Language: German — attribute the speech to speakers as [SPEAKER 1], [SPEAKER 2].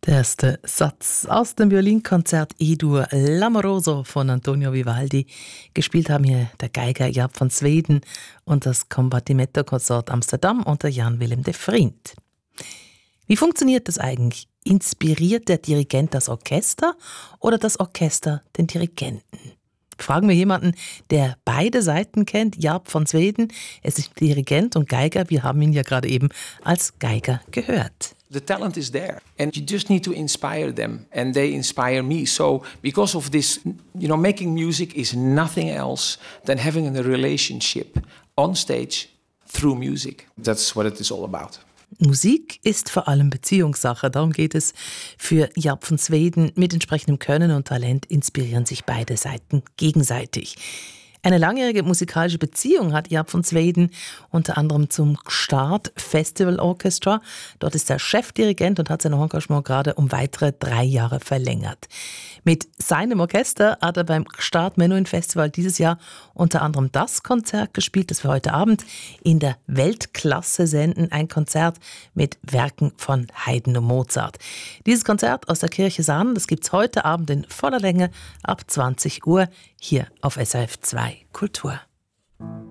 [SPEAKER 1] Der erste Satz aus dem Violinkonzert E-Dur L'Amoroso von Antonio Vivaldi. Gespielt haben hier der Geiger Jaap van Zweden und das Combattimento Consort Amsterdam unter Jan Willem de Vriend. Wie funktioniert das eigentlich? Inspiriert der Dirigent das Orchester oder das Orchester den Dirigenten? Fragen wir jemanden, der beide Seiten kennt, Jaap van Zweden. Er ist Dirigent und Geiger. Wir haben ihn ja gerade eben als Geiger gehört.
[SPEAKER 2] The talent is there, and you just need to inspire them, and they inspire me. So, because of this, making music is nothing else than having a relationship on stage through music. That's what it is all about.
[SPEAKER 1] Musik ist vor allem Beziehungssache. Darum geht es für Jaap van Zweden. Mit entsprechendem Können und Talent inspirieren sich beide Seiten gegenseitig. Eine langjährige musikalische Beziehung hat Jaap van Zweden unter anderem zum Gstaad Festival Orchestra. Dort ist er Chefdirigent und hat sein Engagement gerade um weitere 3 Jahre verlängert. Mit seinem Orchester hat er beim Gstaad Menuhin Festival dieses Jahr unter anderem das Konzert gespielt, das wir heute Abend in der Weltklasse senden. Ein Konzert mit Werken von Haydn und Mozart. Dieses Konzert aus der Kirche Sahn, das gibt es heute Abend in voller Länge ab 20 Uhr hier auf SRF 2 Kultur.